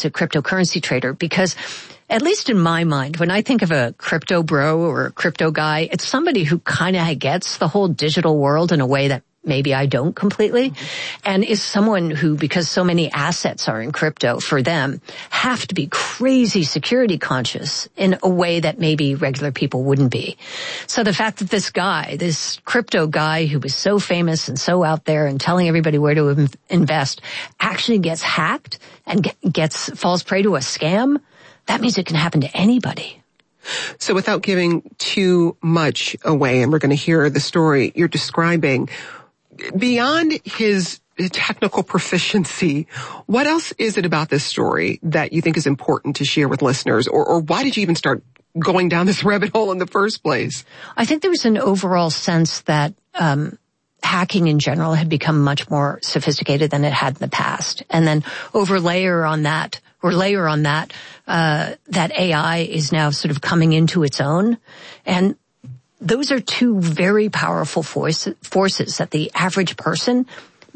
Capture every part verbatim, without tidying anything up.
as a cryptocurrency trader, because at least in my mind, when I think of a crypto bro or a crypto guy, it's somebody who kind of gets the whole digital world in a way that maybe I don't completely, mm-hmm. and is someone who, because so many assets are in crypto for them, have to be crazy security conscious in a way that maybe regular people wouldn't be. So the fact that this guy, this crypto guy who was so famous and so out there and telling everybody where to invest, actually gets hacked and gets falls prey to a scam, that means it can happen to anybody. So without giving too much away, and we're going to hear the story you're describing, beyond his technical proficiency, what else is it about this story that you think is important to share with listeners? Or, or why did you even start going down this rabbit hole in the first place? I think there was an overall sense that um hacking in general had become much more sophisticated than it had in the past. And then overlay on that, or layer on that, uh that A I is now sort of coming into its own. And those are two very powerful force, forces that the average person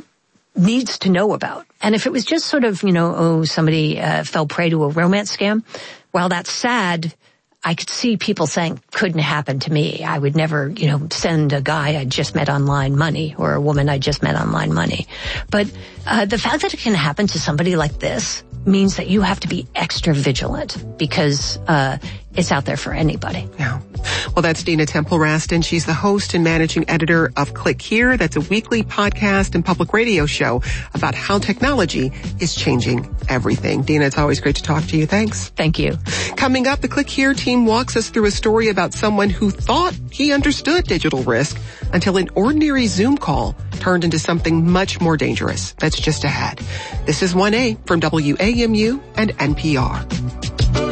needs to know about. And if it was just sort of, you know, oh, somebody uh, fell prey to a romance scam, while that's sad, I could see people saying, couldn't happen to me. I would never, you know, send a guy I just met online money, or a woman I just met online money. But uh, the fact that it can happen to somebody like this means that you have to be extra vigilant, because uh it's out there for anybody. Yeah. Well, that's Dina Temple-Raston. She's the host and managing editor of Click Here. That's a weekly podcast and public radio show about how technology is changing everything. Dina, it's always great to talk to you. Thanks. Thank you. Coming up, the Click Here team walks us through a story about someone who thought he understood digital risk until an ordinary Zoom call turned into something much more dangerous. That's just ahead. This is one A from W A M U and N P R.